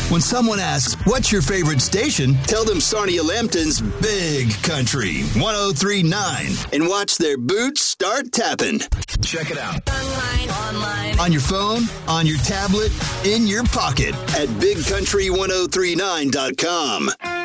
When someone asks, what's your favorite station? Tell them Sarnia Lambton's Big Country 103.9 and watch their boots start tapping. Check it out. Online. On your phone, on your tablet, in your pocket at bigcountry1039.com.